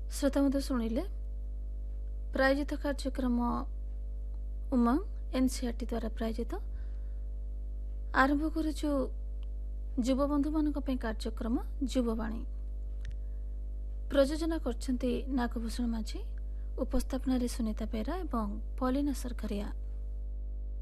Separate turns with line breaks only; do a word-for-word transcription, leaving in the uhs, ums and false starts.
श्रोता मत शुणिले प्रायोजित कार्यक्रम उमंग एनसीईआरटी द्वारा प्रायोजित आरंभ करुचु युवबंधु मान कार्यक्रम युववाणी। प्रयोजना करछन्ति नागभूषण माझी, उपस्थापन सुनीता बेरा एवं पॉलिना सरकारिया।